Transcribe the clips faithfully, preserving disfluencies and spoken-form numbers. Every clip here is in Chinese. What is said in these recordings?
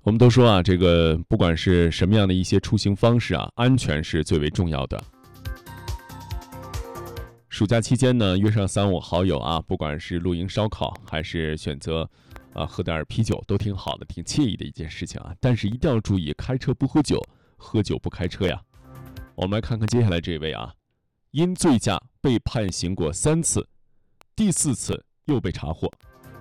我们都说啊，这个不管是什么样的一些出行方式啊，安全是最为重要的。暑假期间呢，约上三五好友啊，不管是露营烧烤，还是选择啊喝点啤酒，都挺好的，挺惬意的一件事情啊。但是一定要注意，开车不喝酒，喝酒不开车呀。我们来看看接下来这位啊，因醉驾被判刑过三次，第四次又被查获。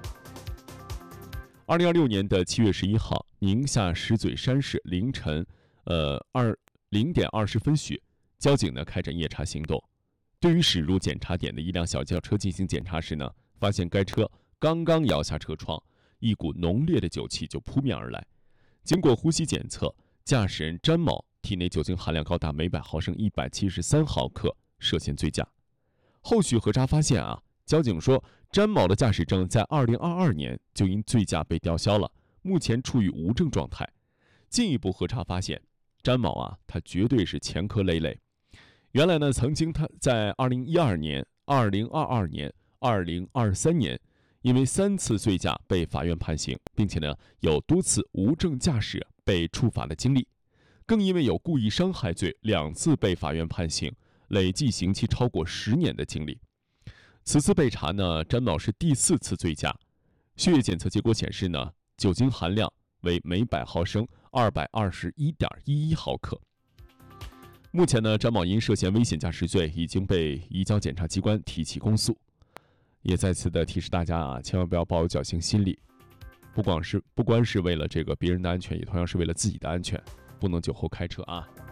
二零二六年的七月十一号，宁夏石嘴山市凌晨，呃二零点二十分许，交警呢开展夜查行动。对于驶入检查点的一辆小轿车进行检查时呢，发现该车刚刚摇下车窗，一股浓烈的酒气就扑面而来。经过呼吸检测，驾驶人詹某体内酒精含量高达每百毫升一百七十三毫克，涉嫌醉驾。后续核查发现啊，交警说詹某的驾驶证在二零二二年就因醉驾被吊销了，目前处于无证状态。进一步核查发现，詹某啊，他绝对是前科累累。原来呢，曾经他在二零一二年、二零二二年、二零二三年，因为三次醉驾被法院判刑，并且呢有多次无证驾驶被处罚的经历，更因为有故意伤害罪两次被法院判刑，累计刑期超过十年的经历。此次被查呢，詹某是第四次醉驾，血液检测结果显示呢，酒精含量为每百毫升二百二十一点一一毫克。目前呢，詹某因涉嫌危险驾驶罪已经被移交检察机关提起公诉。也再次的提示大家啊，千万不要抱有侥幸心理，不光是不光是为了这个别人的安全，也同样是为了自己的安全，不能酒后开车啊。